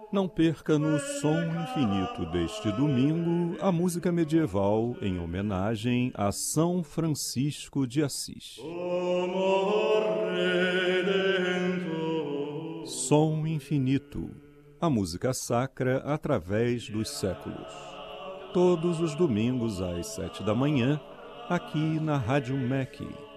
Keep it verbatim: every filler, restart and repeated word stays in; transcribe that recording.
Não perca no Som Infinito deste domingo a música medieval em homenagem a São Francisco de Assis. Som Infinito, a música sacra através dos séculos. Todos os domingos às sete da manhã, aqui na Rádio M E C.